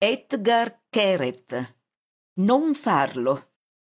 Edgar Keret. Non farlo.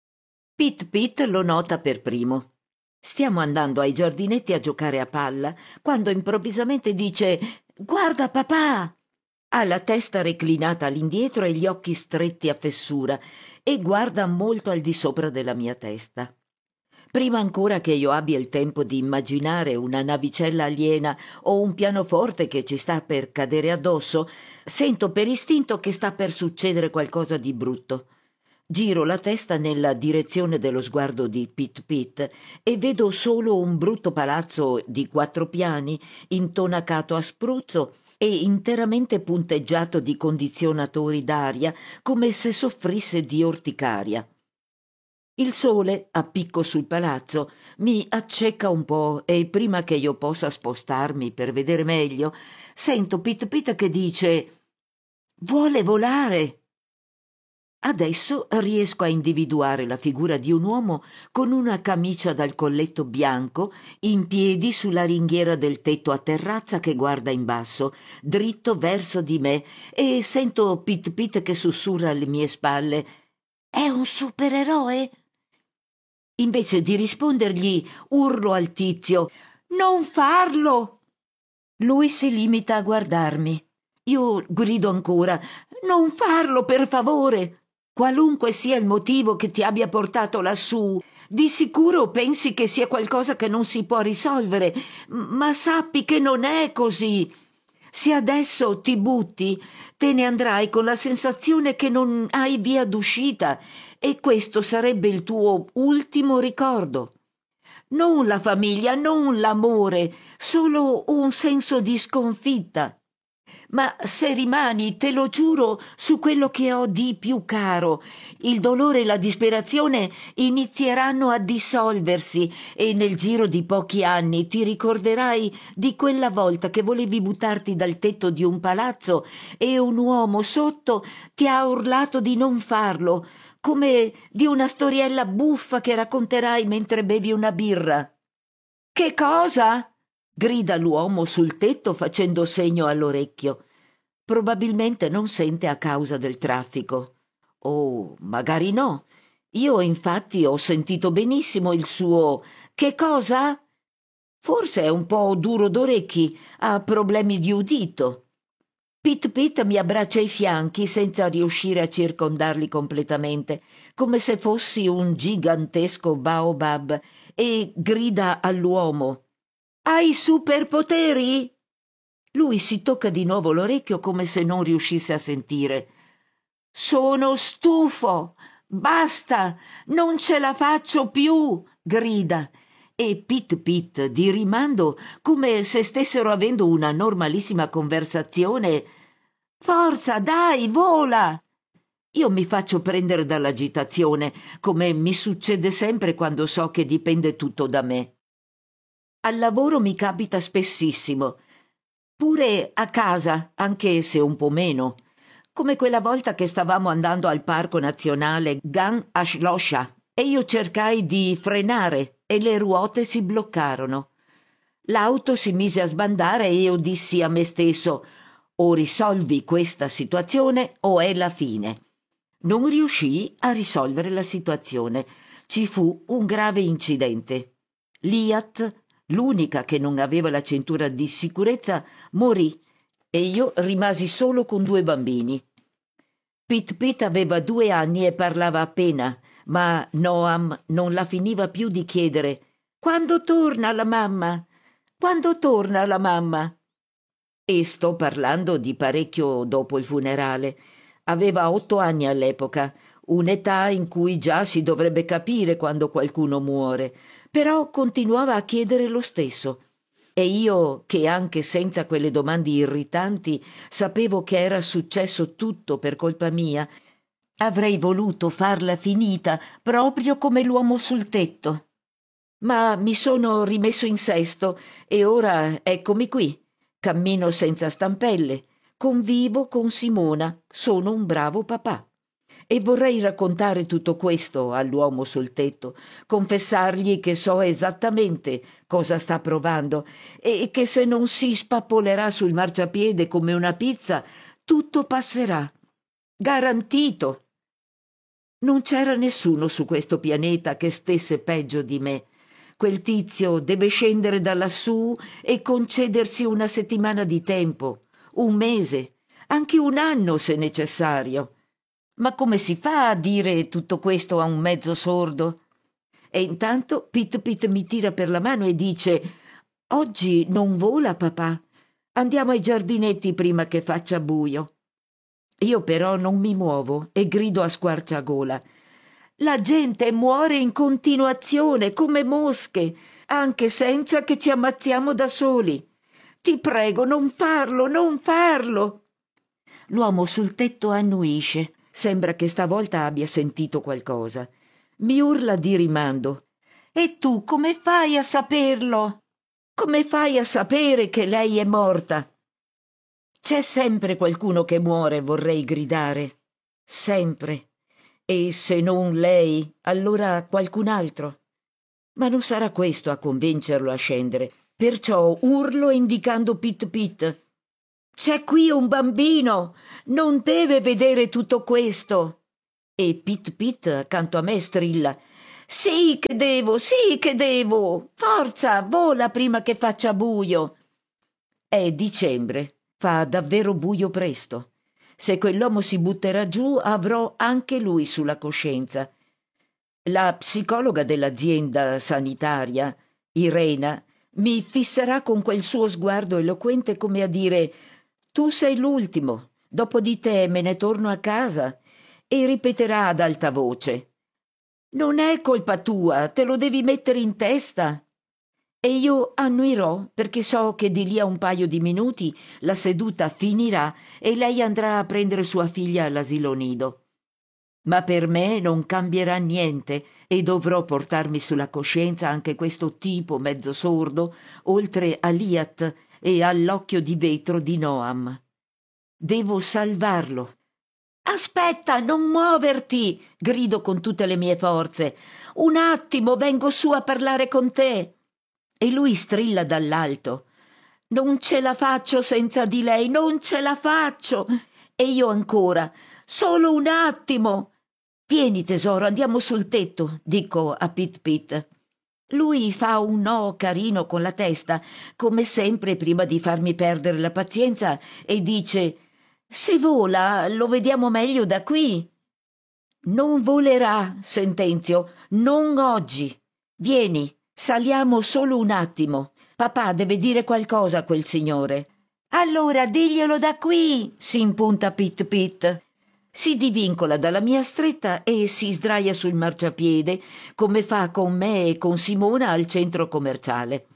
Pit lo nota per primo. Stiamo andando ai giardinetti a giocare a palla quando improvvisamente dice: «Guarda papà!» Ha la testa reclinata all'indietro e gli occhi stretti a fessura e guarda molto al di sopra della mia testa. Prima ancora che io abbia il tempo di immaginare una navicella aliena o un pianoforte che ci sta per cadere addosso, sento per istinto che sta per succedere qualcosa di brutto. Giro la testa nella direzione dello sguardo di Pit e vedo solo un brutto palazzo di 4 piani, intonacato a spruzzo e interamente punteggiato di condizionatori d'aria, come se soffrisse di orticaria. Il sole, a picco sul palazzo, mi acceca un po' e prima che io possa spostarmi per vedere meglio, sento Pit che dice: «Vuole volare!» Adesso riesco a individuare la figura di un uomo con una camicia dal colletto bianco, in piedi sulla ringhiera del tetto a terrazza che guarda in basso, dritto verso di me, e sento Pit che sussurra alle mie spalle: «È un supereroe?» Invece di rispondergli, urlo al tizio: «Non farlo!» Lui si limita a guardarmi. Io grido ancora: «Non farlo, per favore! Qualunque sia il motivo che ti abbia portato lassù, di sicuro pensi che sia qualcosa che non si può risolvere, ma sappi che non è così. Se adesso ti butti, te ne andrai con la sensazione che non hai via d'uscita e questo sarebbe il tuo ultimo ricordo. Non la famiglia, non l'amore, solo un senso di sconfitta. Ma se rimani, te lo giuro, su quello che ho di più caro, il dolore e la disperazione inizieranno a dissolversi e nel giro di pochi anni ti ricorderai di quella volta che volevi buttarti dal tetto di un palazzo e un uomo sotto ti ha urlato di non farlo, come di una storiella buffa che racconterai mentre bevi una birra. «Che cosa?» grida l'uomo sul tetto facendo segno all'orecchio. Probabilmente non sente a causa del traffico. O magari no. Io infatti ho sentito benissimo il suo «Che cosa?» Forse è un po' duro d'orecchi, ha problemi di udito. Pit mi abbraccia i fianchi senza riuscire a circondarli completamente, come se fossi un gigantesco baobab, e grida all'uomo: «Hai superpoteri?» Lui si tocca di nuovo l'orecchio come se non riuscisse a sentire. «Sono stufo! Basta! Non ce la faccio più!» grida. E Pit, di rimando, come se stessero avendo una normalissima conversazione: «Forza, dai, vola!» Io mi faccio prendere dall'agitazione, come mi succede sempre quando so che dipende tutto da me. Al lavoro mi capita spessissimo, pure a casa, anche se un po' meno, come quella volta che stavamo andando al Parco Nazionale Gan Ashlosha e io cercai di frenare e le ruote si bloccarono. L'auto si mise a sbandare e io dissi a me stesso: «O risolvi questa situazione o è la fine». Non riuscii a risolvere la situazione. Ci fu un grave incidente. Liat, l'unica che non aveva la cintura di sicurezza, morì e io rimasi solo con 2 bambini. Pit aveva 2 anni e parlava appena, ma Noam non la finiva più di chiedere: «Quando torna la mamma? Quando torna la mamma?» E sto parlando di parecchio dopo il funerale. Aveva 8 anni all'epoca, un'età in cui già si dovrebbe capire quando qualcuno muore, però continuava a chiedere lo stesso. E io, che anche senza quelle domande irritanti sapevo che era successo tutto per colpa mia, avrei voluto farla finita proprio come l'uomo sul tetto. Ma mi sono rimesso in sesto e ora eccomi qui. Cammino senza stampelle, convivo con Simona, sono un bravo papà. E vorrei raccontare tutto questo all'uomo sul tetto, confessargli che so esattamente cosa sta provando e che se non si spappolerà sul marciapiede come una pizza, tutto passerà. Garantito. Non c'era nessuno su questo pianeta che stesse peggio di me. Quel tizio deve scendere da lassù e concedersi una settimana di tempo, un mese, anche un anno se necessario. Ma come si fa a dire tutto questo a un mezzo sordo? E intanto Pit Pit mi tira per la mano e dice: «Oggi non vola, papà. Andiamo ai giardinetti prima che faccia buio». Io però non mi muovo e grido a squarciagola: «La gente muore in continuazione, come mosche, anche senza che ci ammazziamo da soli. Ti prego, non farlo, non farlo!» L'uomo sul tetto annuisce. Sembra che stavolta abbia sentito qualcosa. Mi urla di rimando: «E tu come fai a saperlo? Come fai a sapere che lei è morta?» «C'è sempre qualcuno che muore», vorrei gridare. Sempre. E se non lei, allora qualcun altro. Ma non sarà questo a convincerlo a scendere. Perciò urlo indicando Pit Pit: «C'è qui un bambino! Non deve vedere tutto questo!» E Pit Pit accanto a me strilla: «Sì che devo, sì che devo! Forza, vola prima che faccia buio!» È dicembre. Fa davvero buio presto. Se quell'uomo si butterà giù, avrò anche lui sulla coscienza. La psicologa dell'azienda sanitaria, Irena, mi fisserà con quel suo sguardo eloquente come a dire: «Tu sei l'ultimo, dopo di te me ne torno a casa», e ripeterà ad alta voce: «Non è colpa tua, te lo devi mettere in testa». E io annuirò perché so che di lì a un paio di minuti la seduta finirà e lei andrà a prendere sua figlia all'asilo nido. Ma per me non cambierà niente e dovrò portarmi sulla coscienza anche questo tipo mezzo sordo, oltre a Liat e all'occhio di vetro di Noam. Devo salvarlo. «Aspetta, non muoverti!» grido con tutte le mie forze. «Un attimo, vengo su a parlare con te!» E lui strilla dall'alto: «Non ce la faccio senza di lei, non ce la faccio!» E io ancora: «Solo un attimo!» «Vieni tesoro, andiamo sul tetto», dico a Pit Pit. Lui fa un no carino con la testa, come sempre prima di farmi perdere la pazienza, e dice: «Se vola, lo vediamo meglio da qui». «Non volerà», sentenzio, «non oggi. Vieni, saliamo solo un attimo. Papà deve dire qualcosa a quel signore». «Allora diglielo da qui», si impunta Pit Pit. Si divincola dalla mia stretta e si sdraia sul marciapiede, come fa con me e con Simona al centro commerciale.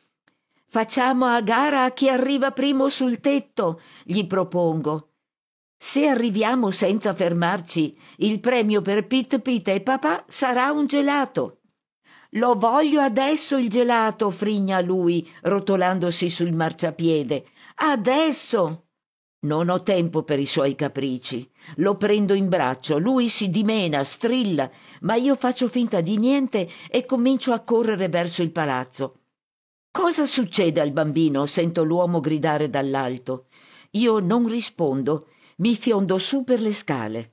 «Facciamo a gara a chi arriva primo sul tetto», gli propongo. «Se arriviamo senza fermarci, il premio per Pit Pit e papà sarà un gelato». «Lo voglio adesso il gelato», frigna lui, rotolandosi sul marciapiede. «Adesso!» Non ho tempo per i suoi capricci. Lo prendo in braccio, lui si dimena, strilla, ma io faccio finta di niente e comincio a correre verso il palazzo. «Cosa succede al bambino?» sento l'uomo gridare dall'alto. Io non rispondo, mi fiondo su per le scale.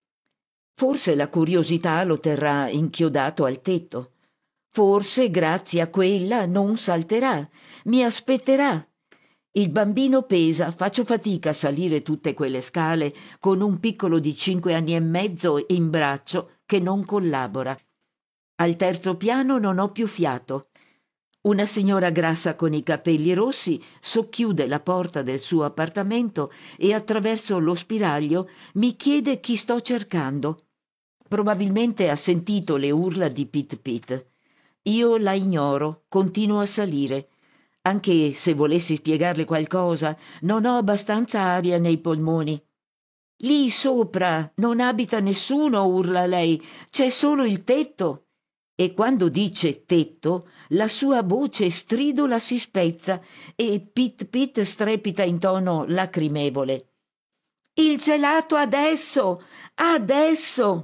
Forse la curiosità lo terrà inchiodato al tetto. Forse, grazie a quella, non salterà, mi aspetterà. Il bambino pesa, faccio fatica a salire tutte quelle scale con un piccolo di 5 anni e mezzo in braccio che non collabora. Al terzo piano non ho più fiato. Una signora grassa con i capelli rossi socchiude la porta del suo appartamento e attraverso lo spiraglio mi chiede chi sto cercando. Probabilmente ha sentito le urla di Pit Pit. Io la ignoro, continuo a salire. Anche se volessi spiegarle qualcosa, non ho abbastanza aria nei polmoni. «Lì sopra non abita nessuno», urla lei, «c'è solo il tetto». E quando dice tetto, la sua voce stridula si spezza e Pit Pit strepita in tono lacrimevole. «Il gelato adesso! Adesso!»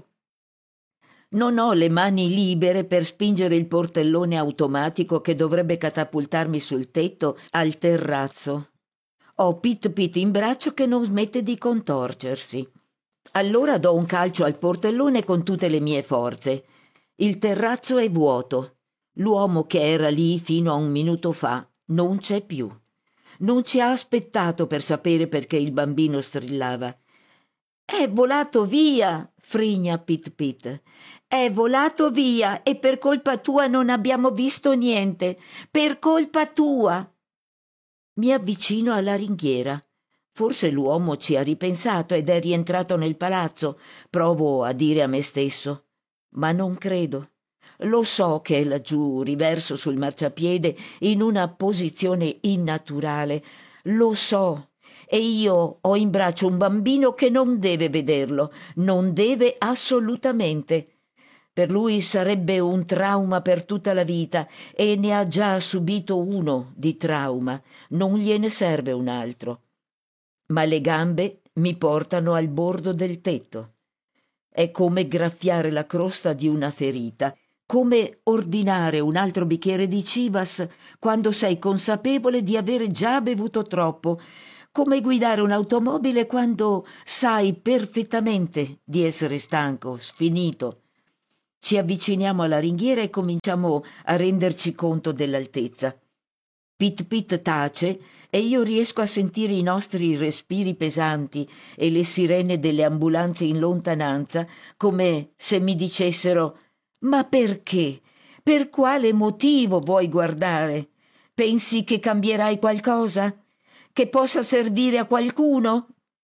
Non ho le mani libere per spingere il portellone automatico che dovrebbe catapultarmi sul tetto al terrazzo. Ho Pit Pit in braccio che non smette di contorcersi. Allora do un calcio al portellone con tutte le mie forze. Il terrazzo è vuoto. L'uomo che era lì fino a un minuto fa non c'è più. Non ci ha aspettato per sapere perché il bambino strillava. È volato via, frigna Pit Pit. È volato via e per colpa tua non abbiamo visto niente. Per colpa tua. Mi avvicino alla ringhiera. Forse l'uomo ci ha ripensato ed è rientrato nel palazzo, provo a dire a me stesso. Ma non credo. Lo so che è laggiù, riverso sul marciapiede, in una posizione innaturale. Lo so. E io ho in braccio un bambino che non deve vederlo, non deve assolutamente. Per lui sarebbe un trauma per tutta la vita e ne ha già subito uno di trauma, non gliene serve un altro. Ma le gambe mi portano al bordo del tetto. È come graffiare la crosta di una ferita, come ordinare un altro bicchiere di Chivas quando sei consapevole di avere già bevuto troppo, come guidare un'automobile quando sai perfettamente di essere stanco, sfinito. Ci avviciniamo alla ringhiera e cominciamo a renderci conto dell'altezza. Pit Pit tace e io riesco a sentire i nostri respiri pesanti e le sirene delle ambulanze in lontananza, come se mi dicessero: «Ma perché? Per quale motivo vuoi guardare? Pensi che cambierai qualcosa? Che possa servire a qualcuno?»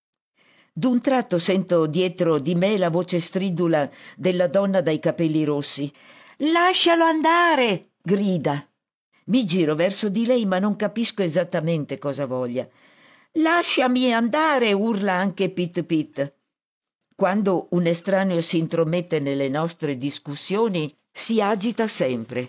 D'un tratto sento dietro di me la voce stridula della donna dai capelli rossi. «Lascialo andare!» grida. Mi giro verso di lei, ma non capisco esattamente cosa voglia. «Lasciami andare!» urla anche Pit Pit. Quando un estraneo si intromette nelle nostre discussioni, si agita sempre.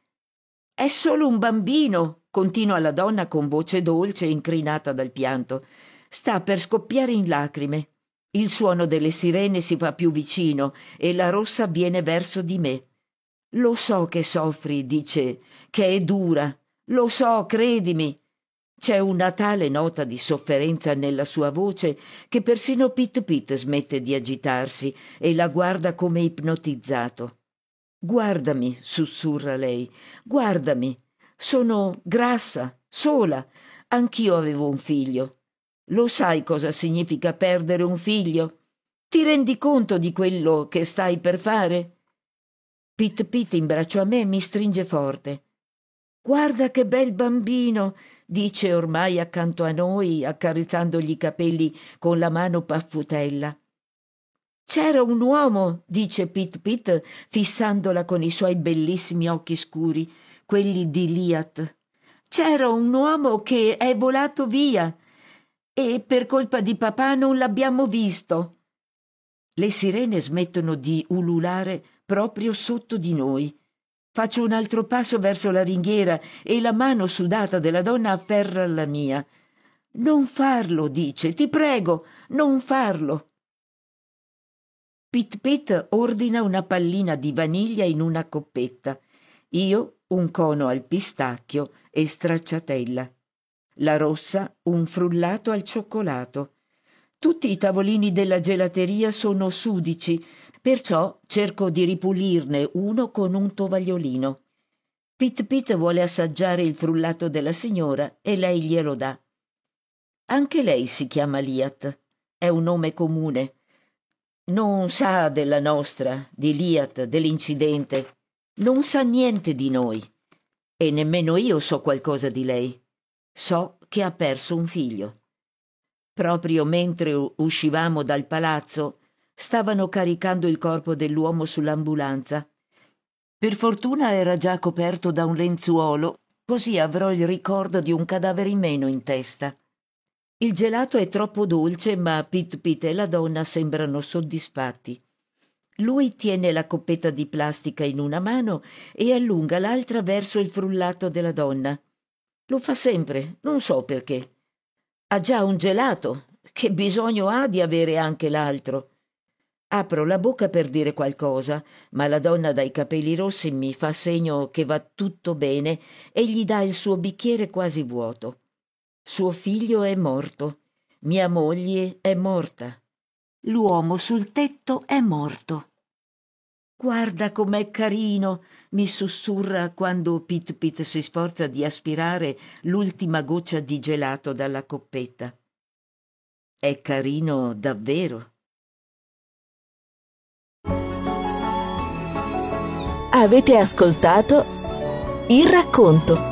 «È solo un bambino!» continua la donna con voce dolce e incrinata dal pianto. Sta per scoppiare in lacrime. Il suono delle sirene si fa più vicino e la rossa viene verso di me. «Lo so che soffri», dice, «che è dura. Lo so, credimi». C'è una tale nota di sofferenza nella sua voce che persino Pit Pit smette di agitarsi e la guarda come ipnotizzato. «Guardami», sussurra lei, «guardami. Sono grassa, sola. Anch'io avevo un figlio. Lo sai cosa significa perdere un figlio? Ti rendi conto di quello che stai per fare?» Pit Pit in braccio a me mi stringe forte. «Guarda che bel bambino», dice ormai accanto a noi, accarezzandogli i capelli con la mano paffutella. «C'era un uomo», dice Pit Pit, fissandola con i suoi bellissimi occhi scuri, quelli di Liat. «C'era un uomo che è volato via e per colpa di papà non l'abbiamo visto». Le sirene smettono di ululare proprio sotto di noi. Faccio un altro passo verso la ringhiera e la mano sudata della donna afferra la mia. «Non farlo», dice, «ti prego, non farlo». Pit Pit ordina una pallina di vaniglia in una coppetta, io un cono al pistacchio e stracciatella, la rossa un frullato al cioccolato. Tutti i tavolini della gelateria sono sudici, perciò cerco di ripulirne uno con un tovagliolino. Pit Pit vuole assaggiare il frullato della signora e lei glielo dà. Anche lei si chiama Liat, è un nome comune. Non sa della nostra, di Liat, dell'incidente. Non sa niente di noi. E nemmeno io so qualcosa di lei. So che ha perso un figlio. Proprio mentre uscivamo dal palazzo, stavano caricando il corpo dell'uomo sull'ambulanza. Per fortuna era già coperto da un lenzuolo, così avrò il ricordo di un cadavere in meno in testa. Il gelato è troppo dolce, ma Pit Pit e la donna sembrano soddisfatti. Lui tiene la coppetta di plastica in una mano e allunga l'altra verso il frullato della donna. Lo fa sempre, non so perché. Ha già un gelato, che bisogno ha di avere anche l'altro? Apro la bocca per dire qualcosa, ma la donna dai capelli rossi mi fa segno che va tutto bene e gli dà il suo bicchiere quasi vuoto. Suo figlio è morto, mia moglie è morta. L'uomo sul tetto è morto. Guarda com'è carino, mi sussurra quando Pit Pit si sforza di aspirare l'ultima goccia di gelato dalla coppetta. È carino davvero. Avete ascoltato Il racconto